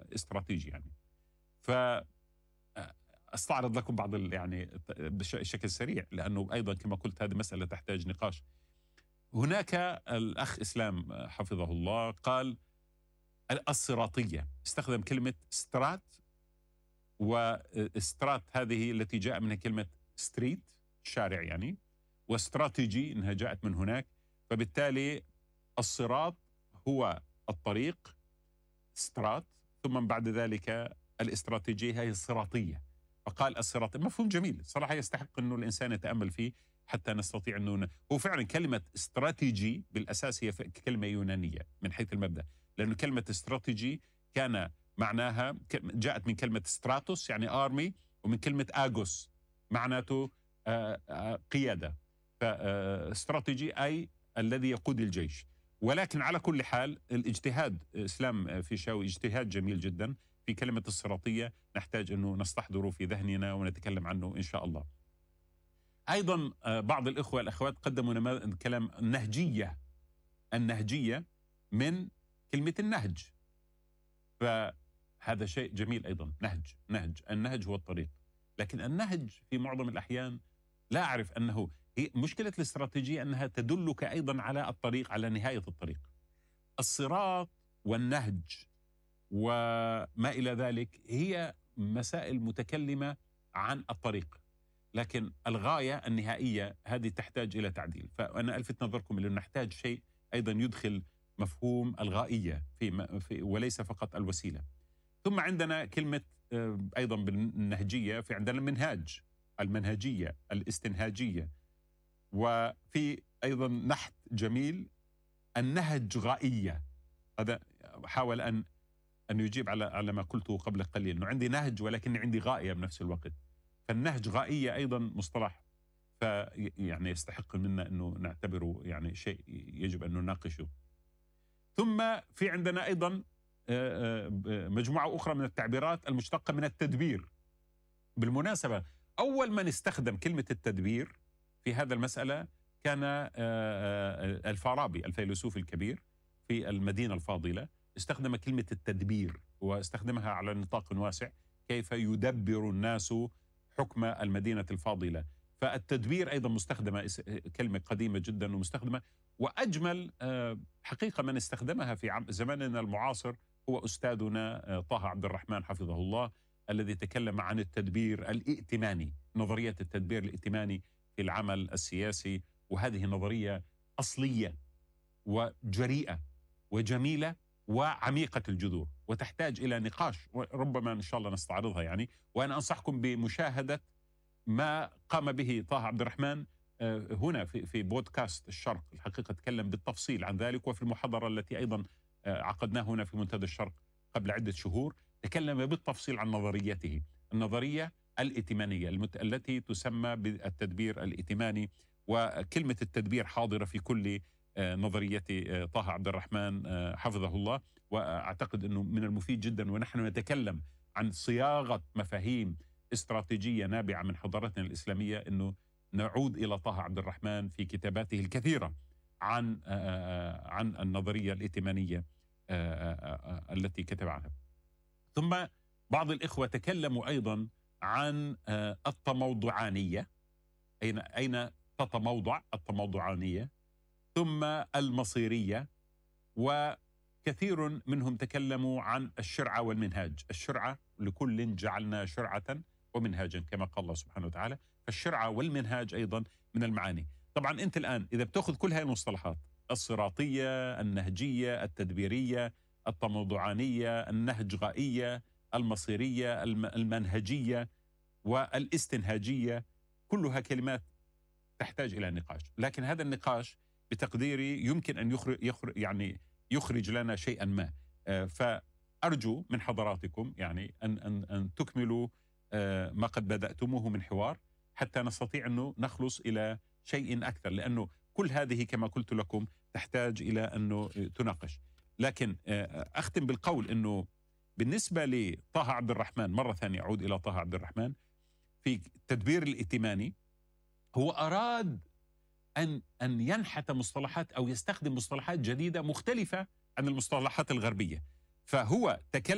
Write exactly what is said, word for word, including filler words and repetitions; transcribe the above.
استراتيجي يعني. فأستعرض لكم بعض يعني بشكل سريع، لأنه أيضا كما قلت هذه مسألة تحتاج نقاش. هناك الأخ إسلام حفظه الله قال الصراطية، استخدم كلمة سترات، وسترات هذه التي جاء منها كلمة ستريت شارع يعني، واستراتيجي إنها جاءت من هناك، فبالتالي الصراط هو الطريق سترات، ثم بعد ذلك الاستراتيجية هي الصراطية. فقال الصراط مفهوم جميل صراحة يستحق أنه الإنسان يتأمل فيه حتى نستطيع أنه هو فعلا كلمة استراتيجي بالأساس هي كلمة يونانية من حيث المبدأ، لأنه كلمة استراتيجي كان معناها جاءت من كلمة ستراتوس يعني آرمي، ومن كلمة آغوس معناته قيادة، فاستراتيجي أي الذي يقود الجيش. ولكن على كل حال الاجتهاد إسلام فيشاوي اجتهاد جميل جدا في كلمة الصراطية، نحتاج أنه نستحضره في ذهننا ونتكلم عنه إن شاء الله. أيضا بعض الإخوة الأخوات قدموا كلام النهجية، النهجية من كلمة النهج، فهذا شيء جميل أيضا. نهج نهج النهج هو الطريق، لكن النهج في معظم الأحيان لا أعرف أنه هي مشكلة الاستراتيجية أنها تدلك أيضا على الطريق، على نهاية الطريق. الصراط والنهج وما إلى ذلك هي مسائل متكلمة عن الطريق، لكن الغاية النهائية هذه تحتاج إلى تعديل. فأنا ألفت نظركم إلى أن نحتاج شيء أيضا يدخل مفهوم الغائية في, في وليس فقط الوسيلة. ثم عندنا كلمة أيضا بالنهجية، في عندنا المنهاج، المنهجية، الاستنهاجية، وفي أيضا نحت جميل النهج غائية. هذا حاول أن أن يجيب على على ما قلته قبل قليل، أنه عندي نهج ولكن عندي غائية بنفس الوقت. فالنهج غائية أيضا مصطلح فيعني يستحق منا أنه نعتبره يعني شيء يجب أن نناقشه. ثم في عندنا أيضا مجموعة أخرى من التعبيرات المشتقة من التدبير. بالمناسبة أول من استخدم كلمة التدبير في هذا المسألة كان الفارابي الفيلسوف الكبير في المدينة الفاضلة، استخدم كلمة التدبير واستخدمها على نطاق واسع، كيف يدبر الناس حكم المدينة الفاضلة. فالتدبير أيضا مستخدمة، كلمة قديمة جدا ومستخدمة، وأجمل حقيقة من استخدمها في زماننا المعاصر هو أستاذنا طه عبد الرحمن حفظه الله، الذي تكلم عن التدبير الائتماني، نظرية التدبير الائتماني في العمل السياسي. وهذه نظرية أصلية وجريئة وجميلة وعميقة الجذور، وتحتاج إلى نقاش، وربما إن شاء الله نستعرضها يعني. وأنا أنصحكم بمشاهدة ما قام به طه عبد الرحمن هنا في في بودكاست الشرق، الحقيقة تكلم بالتفصيل عن ذلك، وفي المحاضرة التي أيضا عقدناها هنا في منتدى الشرق قبل عدة شهور تكلم بالتفصيل عن نظريته، النظرية الائتمانية التي تسمى بالتدبير الائتماني. وكلمة التدبير حاضرة في كل نظرية طه عبد الرحمن حفظه الله، وأعتقد أنه من المفيد جدا ونحن نتكلم عن صياغة مفاهيم استراتيجية نابعة من حضارتنا الإسلامية، أنه نعود إلى طه عبد الرحمن في كتاباته الكثيرة عن عن النظرية الائتمانية التي كتب عنها. ثم بعض الإخوة تكلموا أيضا عن التموضعانية، أين أين تتموضع التموضعانية، ثم المصيرية، وكثير منهم تكلموا عن الشرعة والمنهاج. الشرعة لكل جعلنا شرعة ومنهاجا كما قال الله سبحانه وتعالى، فالشرعة والمنهاج أيضا من المعاني. طبعا أنت الآن إذا بتأخذ كل هذه المصطلحات، الصراطية، النهجية، التدبيرية، التموضعانية، النهجغائية، المصيرية، المنهجية، والاستنهاجية، كلها كلمات تحتاج إلى نقاش. لكن هذا النقاش بتقديري يمكن أن يخرج, يخرج يعني يخرج لنا شيئا ما. فأرجو من حضراتكم يعني أن, أن, أن تكملوا ما قد بدأتموه من حوار حتى نستطيع أنه نخلص إلى شيء أكثر، لأنه كل هذه كما قلت لكم تحتاج إلى أنه تناقش. لكن أختم بالقول أنه بالنسبة لطه عبد الرحمن، مرة ثانية أعود إلى طه عبد الرحمن في التدبير الائتماني، هو أراد أن أن ينحت مصطلحات أو يستخدم مصطلحات جديدة مختلفة عن المصطلحات الغربية. فهو تكلم